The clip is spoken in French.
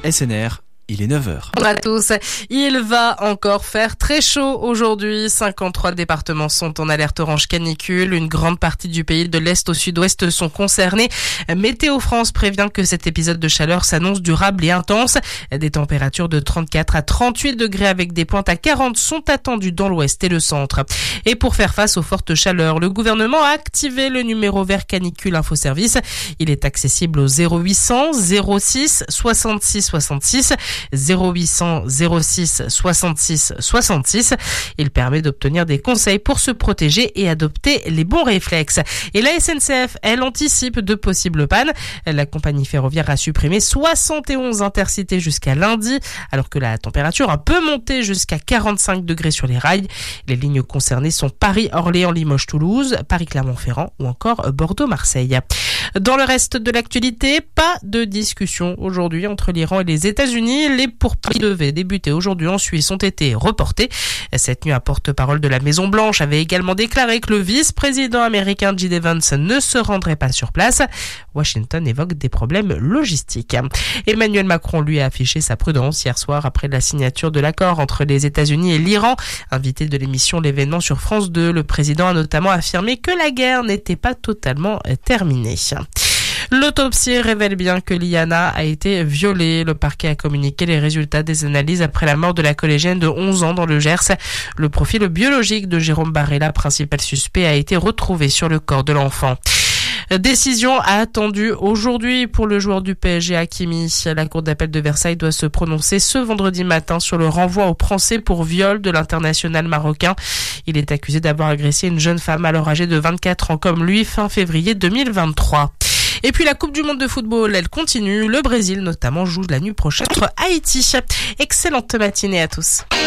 SNR. Il est 9h. Bonjour à tous. Il va encore faire très chaud aujourd'hui. 53 départements sont en alerte orange canicule. Une grande partie du pays de l'Est au sud-ouest sont concernés. Météo France prévient que cet épisode de chaleur s'annonce durable et intense. Des températures de 34 à 38 degrés avec des pointes à 40 sont attendues dans l'ouest et le centre. Et pour faire face aux fortes chaleurs, le gouvernement a activé le numéro vert canicule infoservice. Il est accessible au 0800 06 66 66. 0800 06 66 66. Il permet d'obtenir des conseils pour se protéger et adopter les bons réflexes. Et la SNCF, elle anticipe de possibles pannes. La compagnie ferroviaire a supprimé 71 intercités jusqu'à lundi, alors que la température a un peu monté jusqu'à 45 degrés sur les rails. Les lignes concernées sont Paris, Orléans, Limoges, Toulouse, Paris, Clermont-Ferrand ou encore Bordeaux, Marseille. Dans le reste de l'actualité, pas de discussion aujourd'hui entre l'Iran et les États-Unis. Les pourparlers devaient débuter aujourd'hui en Suisse ont été reportés. Cette nuit, un porte-parole de la Maison-Blanche avait également déclaré que le vice-président américain J.D. Vance ne se rendrait pas sur place. Washington évoque des problèmes logistiques. Emmanuel Macron, lui, a affiché sa prudence hier soir après la signature de l'accord entre les États-Unis et l'Iran. Invité de l'émission L'événement sur France 2, le président a notamment affirmé que la guerre n'était pas totalement terminée. L'autopsie révèle bien que Liana a été violée. Le parquet a communiqué les résultats des analyses après la mort de la collégienne de 11 ans dans le Gers. Le profil biologique de Jérôme Barrella, principal suspect, a été retrouvé sur le corps de l'enfant. Décision attendue aujourd'hui pour le joueur du PSG Hakimi. La cour d'appel de Versailles doit se prononcer ce vendredi matin sur le renvoi au procès pour viol de l'international marocain. Il est accusé d'avoir agressé une jeune femme alors âgée de 24 ans comme lui fin février 2023. Et puis la Coupe du Monde de football, elle continue. Le Brésil notamment joue la nuit prochaine contre Haïti. Excellente matinée à tous.